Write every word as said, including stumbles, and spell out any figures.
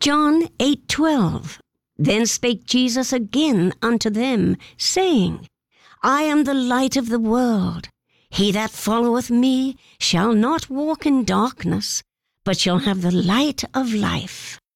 John eight twelve. Then spake Jesus again unto them, saying, I am the light of the world. He that followeth me shall not walk in darkness, but shall have the light of life.